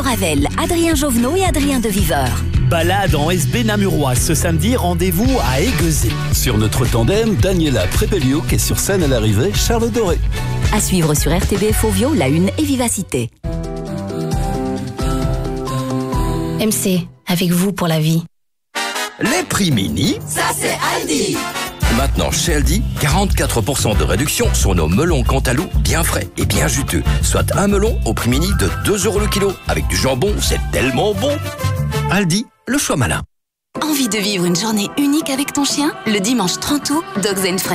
Ravel, Adrien Jovenot et Adrien de Viveur. Balade en SB namurois ce samedi, rendez-vous à Aiguezé. Sur notre tandem, Daniela Prépeliouk et sur scène à l'arrivée, Charles Doré. À suivre sur RTB Fovio, La Une et Vivacité. MC, avec vous pour la vie. Les prix mini, ça c'est Aldi. Maintenant chez Aldi, 44% de réduction sur nos melons Cantalou bien frais et bien juteux. Soit un melon au prix mini de 2 € le kilo. Avec du jambon, c'est tellement bon. Aldi, le choix malin. Envie de vivre une journée unique avec ton chien? Le dimanche 30 août, Dogs & Friends